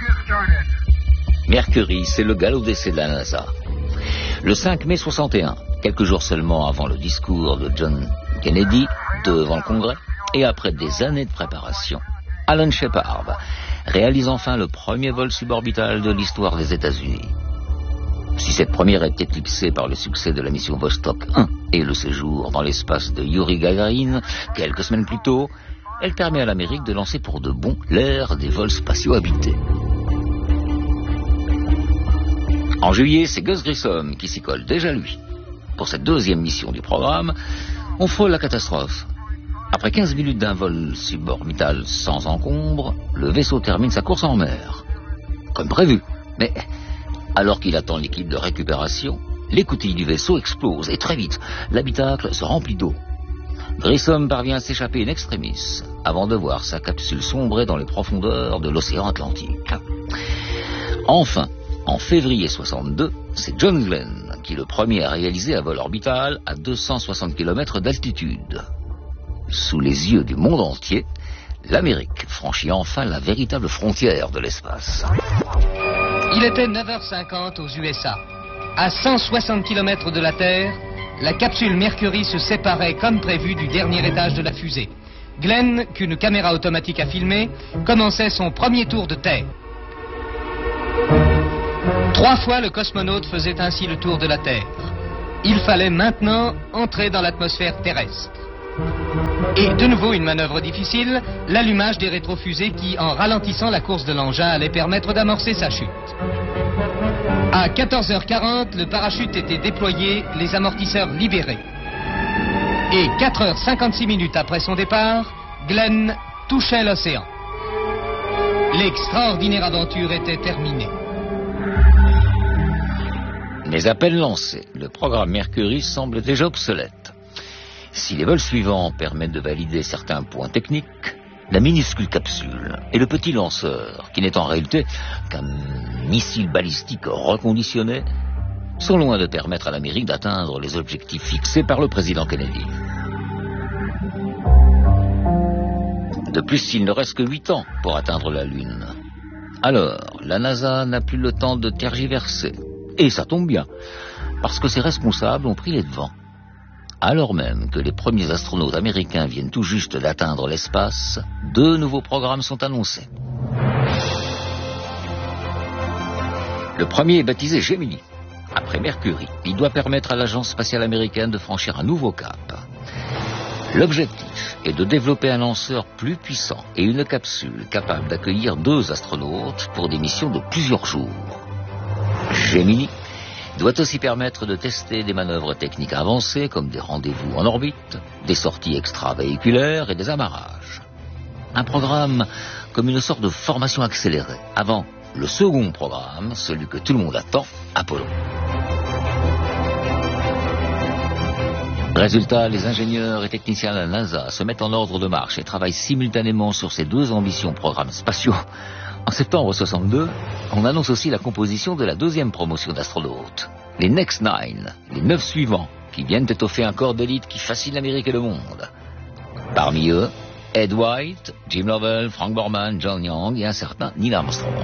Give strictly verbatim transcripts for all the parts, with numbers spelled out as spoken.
Mercury, c'est le galop d'essai de la NASA. Le cinq mai soixante et un, quelques jours seulement avant le discours de John Kennedy devant le Congrès, et après des années de préparation, Alan Shepard réalise enfin le premier vol suborbital de l'histoire des États-Unis. Si cette première est éclipsée par le succès de la mission Vostok un et le séjour dans l'espace de Yuri Gagarin, quelques semaines plus tôt, elle permet à l'Amérique de lancer pour de bon l'ère des vols spatiaux habités. En juillet, c'est Gus Grissom qui s'y colle, déjà lui. Pour cette deuxième mission du programme, on frôle la catastrophe. Après quinze minutes d'un vol suborbital sans encombre, le vaisseau termine sa course en mer. Comme prévu, mais alors qu'il attend l'équipe de récupération, l'écoutille du vaisseau explose et très vite, l'habitacle se remplit d'eau. Grissom parvient à s'échapper in extremis avant de voir sa capsule sombrer dans les profondeurs de l'océan Atlantique. Enfin, en février soixante-deux, c'est John Glenn qui est le premier à réaliser un vol orbital à deux cent soixante kilomètres d'altitude. Sous les yeux du monde entier, l'Amérique franchit enfin la véritable frontière de l'espace. Il était neuf heures cinquante aux U S A. À cent soixante kilomètres de la Terre, la capsule Mercury se séparait comme prévu du dernier étage de la fusée. Glenn, qu'une caméra automatique a filmé, commençait son premier tour de Terre. Trois fois le cosmonaute faisait ainsi le tour de la Terre. Il fallait maintenant entrer dans l'atmosphère terrestre. Et de nouveau une manœuvre difficile, l'allumage des rétrofusées qui, en ralentissant la course de l'engin, allait permettre d'amorcer sa chute. À quatorze heures quarante, le parachute était déployé, les amortisseurs libérés. Et quatre heures cinquante-six minutes après son départ, Glenn touchait l'océan. L'extraordinaire aventure était terminée. Mais à peine lancé, le programme Mercury semble déjà obsolète. Si les vols suivants permettent de valider certains points techniques, la minuscule capsule et le petit lanceur, qui n'est en réalité qu'un missile balistique reconditionné, sont loin de permettre à l'Amérique d'atteindre les objectifs fixés par le président Kennedy. De plus, il ne reste que huit ans pour atteindre la Lune. Alors, la NASA n'a plus le temps de tergiverser. Et ça tombe bien, parce que ses responsables ont pris les devants. Alors même que les premiers astronautes américains viennent tout juste d'atteindre l'espace, deux nouveaux programmes sont annoncés. Le premier est baptisé Gemini. Après Mercury, il doit permettre à l'agence spatiale américaine de franchir un nouveau cap. L'objectif est de développer un lanceur plus puissant et une capsule capable d'accueillir deux astronautes pour des missions de plusieurs jours. Gemini doit aussi permettre de tester des manœuvres techniques avancées comme des rendez-vous en orbite, des sorties extravéhiculaires et des amarrages. Un programme comme une sorte de formation accélérée avant le second programme, celui que tout le monde attend, Apollo. Résultat, les ingénieurs et techniciens de la NASA se mettent en ordre de marche et travaillent simultanément sur ces deux ambitions programmes spatiaux. En septembre soixante-deux, on annonce aussi la composition de la deuxième promotion d'astronautes. Les Next Nine, les neuf suivants, qui viennent étoffer un corps d'élite qui fascine l'Amérique et le monde. Parmi eux, Ed White, Jim Lovell, Frank Borman, John Young et un certain Neil Armstrong.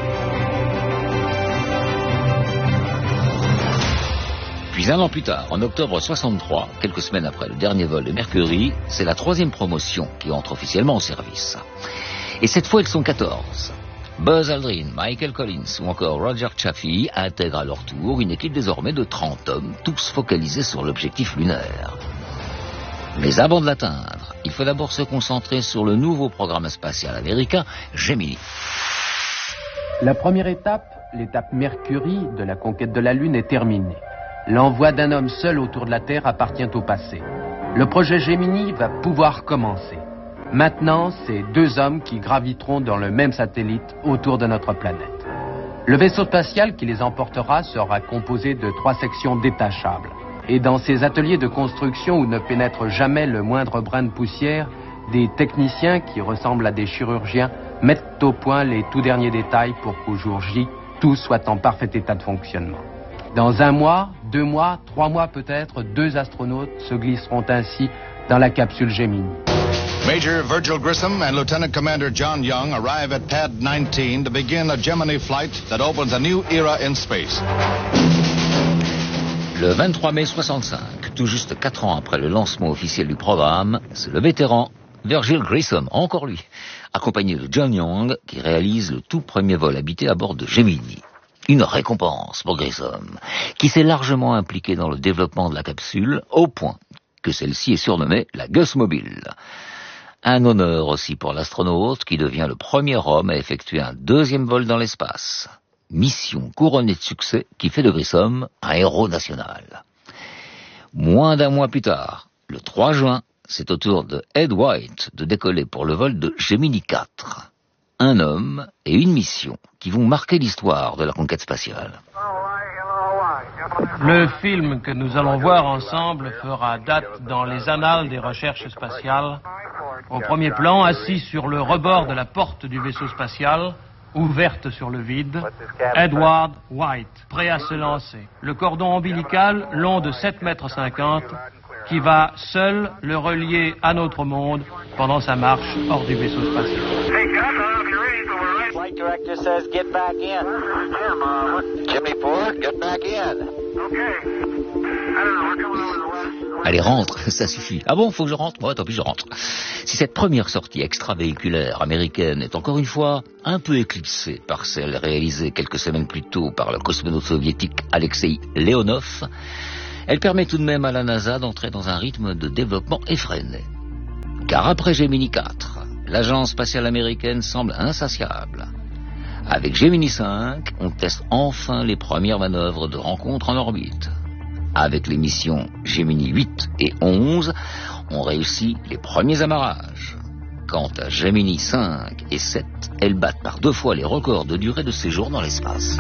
Puis un an plus tard, en octobre soixante-trois, quelques semaines après le dernier vol de Mercury, c'est la troisième promotion qui entre officiellement en service. Et cette fois, ils sont quatorze. Buzz Aldrin, Michael Collins ou encore Roger Chaffee intègrent à leur tour une équipe désormais de trente hommes, tous focalisés sur l'objectif lunaire. Mais avant de l'atteindre, il faut d'abord se concentrer sur le nouveau programme spatial américain, Gemini. La première étape, l'étape Mercury de la conquête de la Lune, est terminée. L'envoi d'un homme seul autour de la Terre appartient au passé. Le projet Gemini va pouvoir commencer. Maintenant, c'est deux hommes qui graviteront dans le même satellite autour de notre planète. Le vaisseau spatial qui les emportera sera composé de trois sections détachables. Et dans ces ateliers de construction où ne pénètre jamais le moindre brin de poussière, des techniciens qui ressemblent à des chirurgiens mettent au point les tout derniers détails pour qu'au jour J, tout soit en parfait état de fonctionnement. Dans un mois, deux mois, trois mois peut-être, deux astronautes se glisseront ainsi dans la capsule Gemini. Major Virgil Grissom and Lieutenant Commander John Young arrive at Pad nineteen to begin a Gemini flight that opens a new era in space. Le vingt-trois mai soixante-cinq, tout juste quatre ans après le lancement officiel du programme, c'est le vétéran Virgil Grissom, encore lui, accompagné de John Young, qui réalise le tout premier vol habité à bord de Gemini. Une récompense pour Grissom, qui s'est largement impliqué dans le développement de la capsule, au point que celle-ci est surnommée la Gus Mobile. Un honneur aussi pour l'astronaute, qui devient le premier homme à effectuer un deuxième vol dans l'espace. Mission couronnée de succès qui fait de Grissom un héros national. Moins d'un mois plus tard, le trois juin, c'est au tour de Ed White de décoller pour le vol de Gemini quatre. Un homme et une mission qui vont marquer l'histoire de la conquête spatiale. Le film que nous allons voir ensemble fera date dans les annales des recherches spatiales. Au premier plan, assis sur le rebord de la porte du vaisseau spatial, ouverte sur le vide, Edward White, prêt à se lancer. Le cordon ombilical, long de sept mètres cinquante, qui va seul le relier à notre monde pendant sa marche hors du vaisseau spatial. Flight director says get back in. Jimmy four, get back in. Allez, rentre, ça suffit. Ah bon, faut que je rentre? Moi, tant pis, je rentre. Si cette première sortie extravéhiculaire américaine est encore une fois un peu éclipsée par celle réalisée quelques semaines plus tôt par le cosmonaute soviétique Alexei Leonov, elle permet tout de même à la NASA d'entrer dans un rythme de développement effréné. Car après Gemini quatre, l'agence spatiale américaine semble insatiable. Avec Gemini cinq, on teste enfin les premières manœuvres de rencontre en orbite. Avec les missions Gemini huit et onze, on réussit les premiers amarrages. Quant à Gemini cinq et sept, elles battent par deux fois les records de durée de séjour dans l'espace.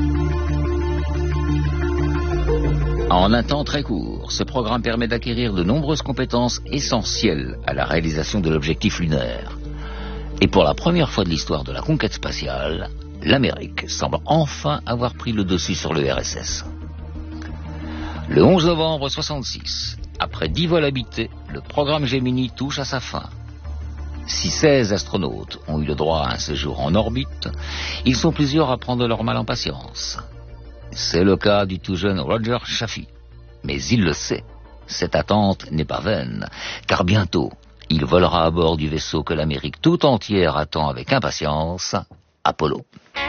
En un temps très court, ce programme permet d'acquérir de nombreuses compétences essentielles à la réalisation de l'objectif lunaire. Et pour la première fois de l'histoire de la conquête spatiale, l'Amérique semble enfin avoir pris le dessus sur le R S S. Le onze novembre soixante-six, après dix vols habités, le programme Gemini touche à sa fin. Si seize astronautes ont eu le droit à un séjour en orbite, ils sont plusieurs à prendre leur mal en patience. C'est le cas du tout jeune Roger Chaffee. Mais il le sait, cette attente n'est pas vaine, car bientôt, il volera à bord du vaisseau que l'Amérique tout entière attend avec impatience, Apollo.